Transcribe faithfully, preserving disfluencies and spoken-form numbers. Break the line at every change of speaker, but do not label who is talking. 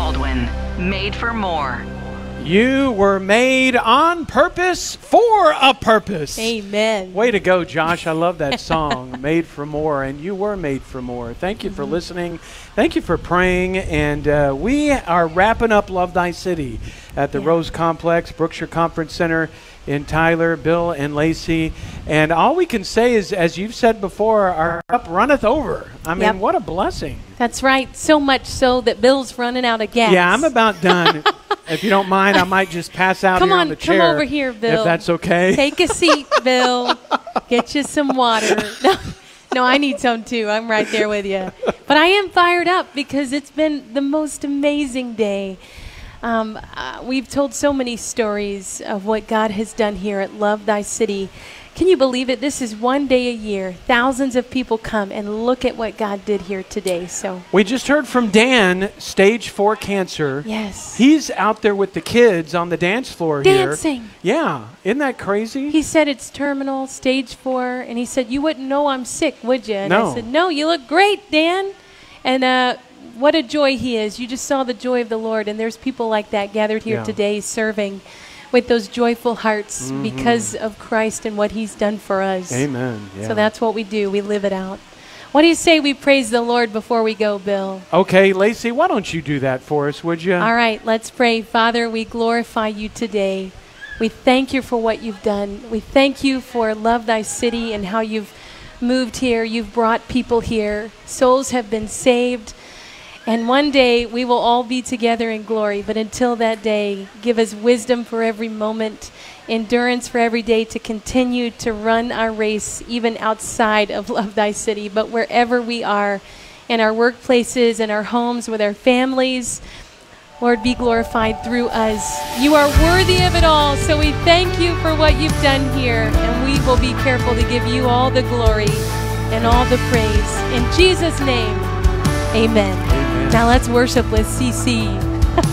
Baldwin, Made for More.
You were made on purpose for a purpose.
Amen.
Way to go, Josh. I love that song, Made for More, and you were made for more. Thank you for
Mm-hmm.
listening. Thank you for praying, and uh, we are wrapping up Love Thy City at the
Yeah.
Rose Complex, Brookshire Conference Center in Tyler, Bill and Lacey. And all we can say is, as you've said before, our cup runneth over. I mean,
Yep.
what a blessing.
That's right. So much so that Bill's running out of gas.
Yeah, I'm about done. If you don't mind, I might just pass out
Come
here on,
on,
the
come
chair.
over here, Bill.
If that's okay.
Take a seat, Bill. Get you some water. No, no, I need some too. I'm right there with you. But I am fired up because it's been the most amazing day. Um, uh, we've told so many stories of what God has done here at Love Thy City. Can you believe it? This is one day a year. Thousands of people come and look at what God did here today. So
We just heard from Dan, stage four cancer.
yes,
He's out there with the kids on the dance floor here.
dancing.
Yeah. Isn't that crazy?
He said it's terminal, stage four, and he said, you wouldn't know I'm sick, would you? And
No.
I said, no, you look great, Dan. And uh, what a joy he is. You just saw the joy of the Lord, and there's people like that gathered here
Yeah.
today serving with those joyful hearts
Mhm.
because of Christ and what he's done for us.
Amen. Yeah.
So that's what we do. We live it out. What do you say we praise the Lord before we go, Bill?
Okay, Lacey, why don't you do that for us, would you?
All right, let's pray. Father, we glorify you today. We thank you for what you've done. We thank you for Love Thy City and how you've moved here. You've brought people here. Souls have been saved. And one day we will all be together in glory. But until that day, give us wisdom for every moment, endurance for every day to continue to run our race even outside of Love Thy City. But wherever we are, in our workplaces, in our homes, with our families, Lord, be glorified through us. You are worthy of it all. So we thank you for what you've done here. And we will be careful to give you all the glory and all the praise. In Jesus' name, amen.
Amen.
Now let's worship with C C.